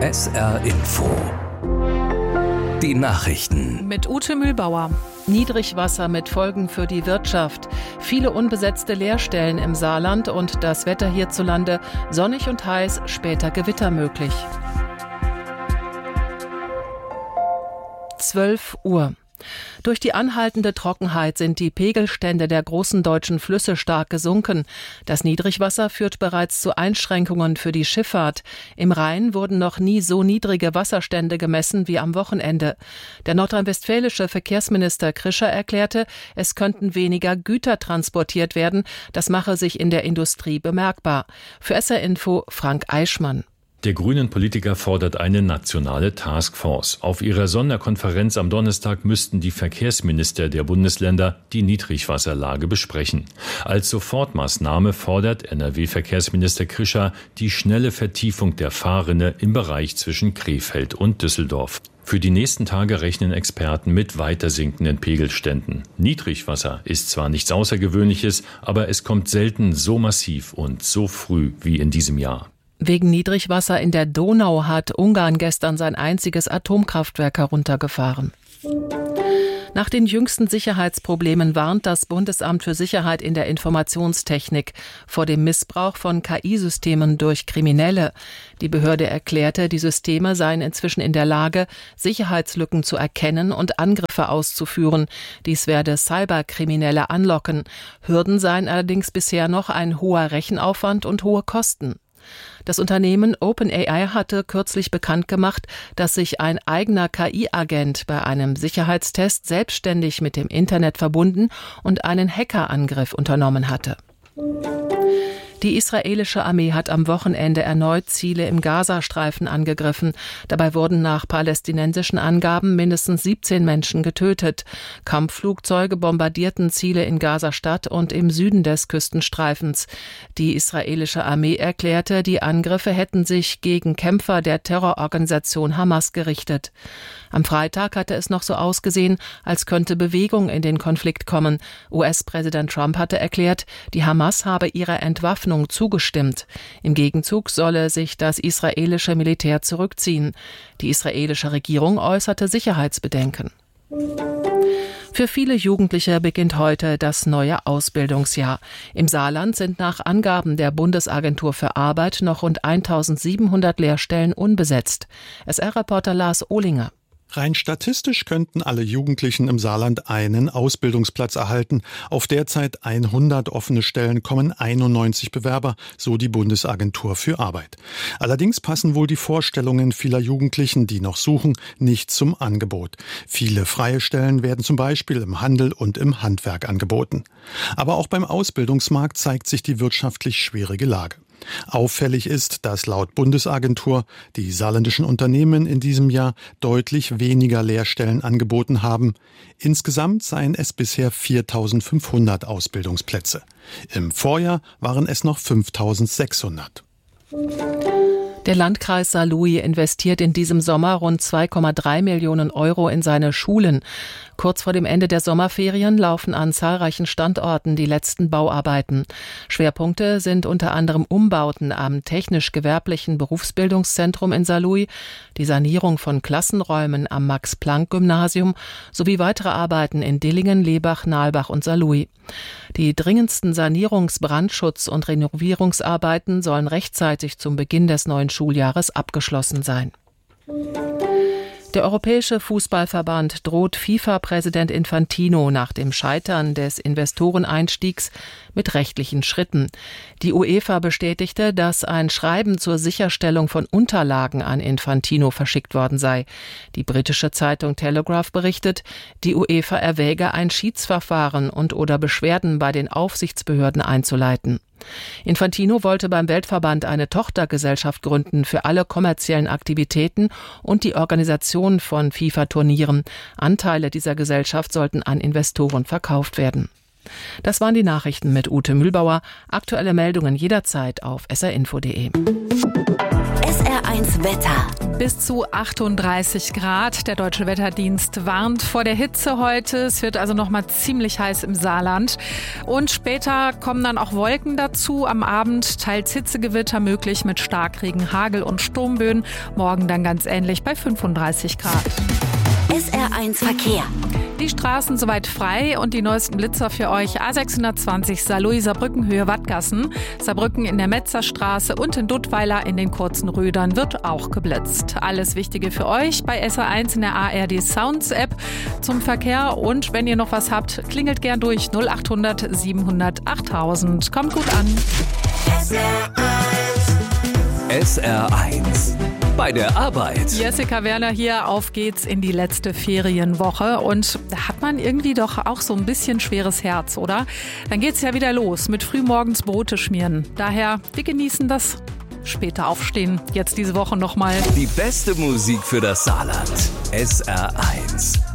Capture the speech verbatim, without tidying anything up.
S R Info. Die Nachrichten. Mit Ute Mühlbauer. Niedrigwasser mit Folgen für die Wirtschaft. Viele unbesetzte Lehrstellen im Saarland und das Wetter hierzulande. Sonnig und heiß, später Gewitter möglich. zwölf Uhr. Durch die anhaltende Trockenheit sind die Pegelstände der großen deutschen Flüsse stark gesunken. Das Niedrigwasser führt bereits zu Einschränkungen für die Schifffahrt. Im Rhein wurden noch nie so niedrige Wasserstände gemessen wie am Wochenende. Der nordrhein-westfälische Verkehrsminister Krischer erklärte, es könnten weniger Güter transportiert werden. Das mache sich in der Industrie bemerkbar. Für S R Info Frank Eichmann. Der grünen Politiker fordert eine nationale Taskforce. Auf ihrer Sonderkonferenz am Donnerstag müssten die Verkehrsminister der Bundesländer die Niedrigwasserlage besprechen. Als Sofortmaßnahme fordert N R W-Verkehrsminister Krischer die schnelle Vertiefung der Fahrrinne im Bereich zwischen Krefeld und Düsseldorf. Für die nächsten Tage rechnen Experten mit weiter sinkenden Pegelständen. Niedrigwasser ist zwar nichts Außergewöhnliches, aber es kommt selten so massiv und so früh wie in diesem Jahr. Wegen Niedrigwasser in der Donau hat Ungarn gestern sein einziges Atomkraftwerk heruntergefahren. Nach den jüngsten Sicherheitsproblemen warnt das Bundesamt für Sicherheit in der Informationstechnik vor dem Missbrauch von K I-Systemen durch Kriminelle. Die Behörde erklärte, die Systeme seien inzwischen in der Lage, Sicherheitslücken zu erkennen und Angriffe auszuführen. Dies werde Cyberkriminelle anlocken. Hürden seien allerdings bisher noch ein hoher Rechenaufwand und hohe Kosten. Das Unternehmen OpenAI hatte kürzlich bekannt gemacht, dass sich ein eigener K I-Agent bei einem Sicherheitstest selbstständig mit dem Internet verbunden und einen Hackerangriff unternommen hatte. Die israelische Armee hat am Wochenende erneut Ziele im Gazastreifen angegriffen. Dabei wurden nach palästinensischen Angaben mindestens siebzehn Menschen getötet. Kampfflugzeuge bombardierten Ziele in Gazastadt und im Süden des Küstenstreifens. Die israelische Armee erklärte, die Angriffe hätten sich gegen Kämpfer der Terrororganisation Hamas gerichtet. Am Freitag hatte es noch so ausgesehen, als könnte Bewegung in den Konflikt kommen. U S-Präsident Trump hatte erklärt, die Hamas habe ihrer Entwaffnung zugestimmt. Im Gegenzug solle sich das israelische Militär zurückziehen. Die israelische Regierung äußerte Sicherheitsbedenken. Für viele Jugendliche beginnt heute das neue Ausbildungsjahr. Im Saarland sind nach Angaben der Bundesagentur für Arbeit noch rund eintausendsiebenhundert Lehrstellen unbesetzt. S R-Reporter Lars Ohlinger. Rein statistisch könnten alle Jugendlichen im Saarland einen Ausbildungsplatz erhalten. Auf derzeit hundert offene Stellen kommen einundneunzig Bewerber, so die Bundesagentur für Arbeit. Allerdings passen wohl die Vorstellungen vieler Jugendlichen, die noch suchen, nicht zum Angebot. Viele freie Stellen werden zum Beispiel im Handel und im Handwerk angeboten. Aber auch beim Ausbildungsmarkt zeigt sich die wirtschaftlich schwierige Lage. Auffällig ist, dass laut Bundesagentur die saarländischen Unternehmen in diesem Jahr deutlich weniger Lehrstellen angeboten haben. Insgesamt seien es bisher viertausendfünfhundert Ausbildungsplätze. Im Vorjahr waren es noch fünftausendsechshundert. Der Landkreis Saarlouis investiert in diesem Sommer rund zwei Komma drei Millionen Euro in seine Schulen. Kurz vor dem Ende der Sommerferien laufen an zahlreichen Standorten die letzten Bauarbeiten. Schwerpunkte sind unter anderem Umbauten am technisch-gewerblichen Berufsbildungszentrum in Saarlouis, die Sanierung von Klassenräumen am Max-Planck-Gymnasium sowie weitere Arbeiten in Dillingen, Lebach, Nalbach und Saarlouis. Die dringendsten Sanierungs-, Brandschutz- und Renovierungsarbeiten sollen rechtzeitig zum Beginn des neuen Schuljahres abgeschlossen sein. Der Europäische Fußballverband droht FIFA-Präsident Infantino nach dem Scheitern des Investoreneinstiegs mit rechtlichen Schritten. Die UEFA bestätigte, dass ein Schreiben zur Sicherstellung von Unterlagen an Infantino verschickt worden sei. Die britische Zeitung Telegraph berichtet, die UEFA erwäge, ein Schiedsverfahren und oder Beschwerden bei den Aufsichtsbehörden einzuleiten. Infantino wollte beim Weltverband eine Tochtergesellschaft gründen für alle kommerziellen Aktivitäten und die Organisation von FIFA-Turnieren. Anteile dieser Gesellschaft sollten an Investoren verkauft werden. Das waren die Nachrichten mit Ute Mühlbauer. Aktuelle Meldungen jederzeit auf s r info punkt d e. S R eins Wetter. Bis zu achtunddreißig Grad. Der Deutsche Wetterdienst warnt vor der Hitze heute. Es wird also noch mal ziemlich heiß im Saarland. Und später kommen dann auch Wolken dazu. Am Abend teils Hitzegewitter möglich mit Starkregen, Hagel und Sturmböen. Morgen dann ganz ähnlich bei fünfunddreißig Grad. S R eins Verkehr. Die Straßen soweit frei und die neuesten Blitzer für euch. A sechshundertzwanzig Saarlouis Saarbrücken Höhe Wattgassen. Saarbrücken in der Metzerstraße und in Duttweiler in den kurzen Rödern wird auch geblitzt. Alles Wichtige für euch bei S R eins in der A R D Sounds App zum Verkehr. Und wenn ihr noch was habt, klingelt gern durch null acht hundert siebenhundert achttausend. Kommt gut an. S R eins. S R eins. Bei der Arbeit. Jessica Werner hier, auf geht's in die letzte Ferienwoche und da hat man irgendwie doch auch so ein bisschen schweres Herz, oder? Dann geht's ja wieder los mit frühmorgens Brote schmieren. Daher, wir genießen das später Aufstehen. Jetzt diese Woche nochmal. Die beste Musik für das Saarland. S R eins.